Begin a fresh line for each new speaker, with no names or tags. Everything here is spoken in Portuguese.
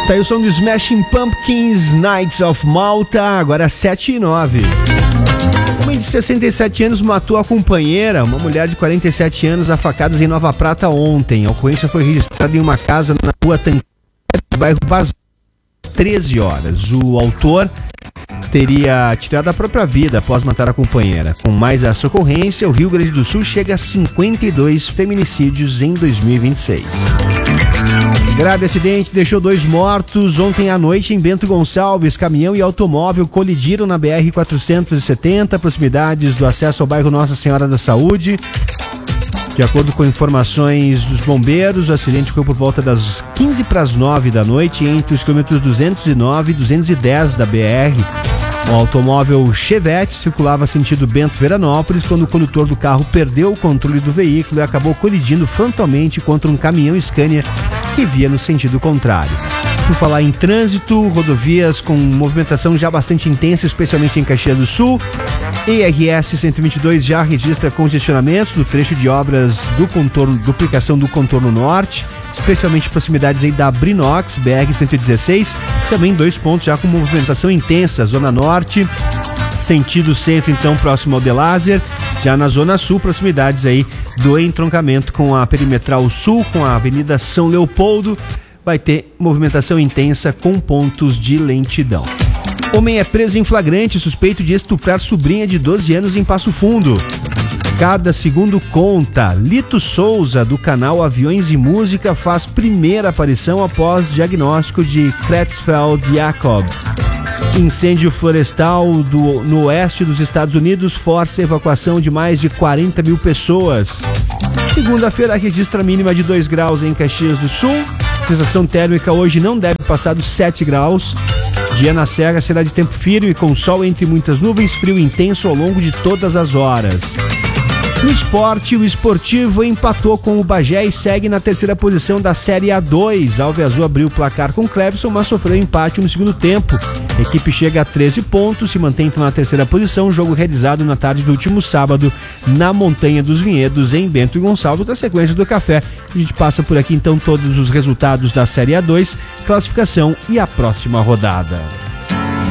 Tá aí o som do Smashing Pumpkins, Knights of Malta, agora 7h09. Uma de 67 anos matou a companheira, uma mulher de 47 anos, a facadas em Nova Prata ontem. A ocorrência foi registrada em uma casa na rua Tanqueira, no bairro Bazar, às 13 horas. O autor teria tirado a própria vida após matar a companheira. Com mais essa ocorrência, o Rio Grande do Sul chega a 52 feminicídios em 2026. Grave acidente deixou 2 mortos ontem à noite em Bento Gonçalves. Caminhão e automóvel colidiram na BR-470, proximidades do acesso ao bairro Nossa Senhora da Saúde. De acordo com informações dos bombeiros, o acidente foi por volta das 8h15 da noite entre os quilômetros 209 e 210 da BR. O automóvel Chevette circulava sentido Bento-Veranópolis quando o condutor do carro perdeu o controle do veículo e acabou colidindo frontalmente contra um caminhão Scania que via no sentido contrário. Por falar em trânsito, rodovias com movimentação já bastante intensa, especialmente em Caxias do Sul. ERS 122 já registra congestionamentos no trecho de obras do contorno, duplicação do contorno norte, especialmente proximidades aí da Brinox, BR 116, também 2 pontos já com movimentação intensa, zona norte, sentido centro então próximo ao Delázer, já na zona sul, proximidades aí do entroncamento com a Perimetral Sul, com a Avenida São Leopoldo, vai ter movimentação intensa com pontos de lentidão. Homem é preso em flagrante, suspeito de estuprar sobrinha de 12 anos em Passo Fundo. Cada segundo conta. Lito Souza, do canal Aviões e Música, faz primeira aparição após diagnóstico de Creutzfeldt-Jakob. Incêndio florestal no oeste dos Estados Unidos força a evacuação de mais de 40 mil pessoas. Segunda-feira registra mínima de 2 graus em Caxias do Sul. Sensação térmica hoje não deve passar dos 7 graus. Dia na Serra será de tempo firme, com sol entre muitas nuvens, frio intenso ao longo de todas as horas. No esporte, o Esportivo empatou com o Bagé e segue na terceira posição da Série A2. Alveazul abriu o placar com Clebson, mas sofreu empate no segundo tempo. A equipe chega a 13 pontos, se mantém então na terceira posição, jogo realizado na tarde do último sábado na Montanha dos Vinhedos, em Bento Gonçalves, na sequência do café. A gente passa por aqui então todos os resultados da Série A2, classificação e a próxima rodada.